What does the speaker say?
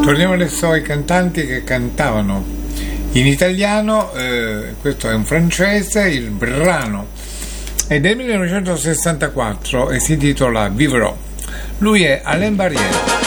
Torniamo adesso ai cantanti che cantavano in italiano. Questo è un francese, il brano è del 1964 e si intitola Vivrò. Lui è Alain Barrière.